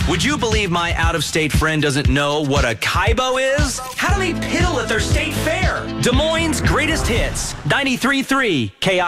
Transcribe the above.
Would you believe my out-of-state friend doesn't know what a Kaibo is? How do they piddle at their state fair? Des Moines' greatest hits, 93.3 KI.